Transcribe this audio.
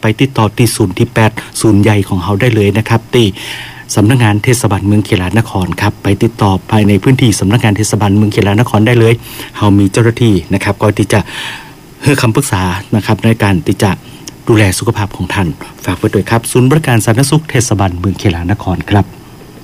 ไปติดต่อที่ศูนย์ที่8ศูนย์ใหญ่ของเขาได้เลยนะครับที่สำนักงานเทศบาลเมืองเขลานครครับไปติดต่อภายในพื้นที่สำนักงานเทศบาลเมืองเขลานครได้เลยเขามีเจ้าหน้าที่นะครับก็ที่จะให้คำปรึกษานะครับในการที่จะดูแลสุขภาพของท่านฝากไว้ด้วยครับศูนย์บริการสาธารณสุขเทศบาลเมืองเขลานครครับ